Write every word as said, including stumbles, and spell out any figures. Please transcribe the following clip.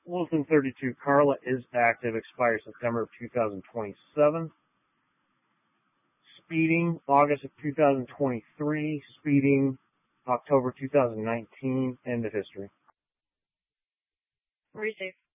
Wilson thirty-two, Carla is active, expires September of two thousand twenty-seven. Speeding, August of two thousand twenty-three. Speeding, October two thousand nineteen. End of history. Receive.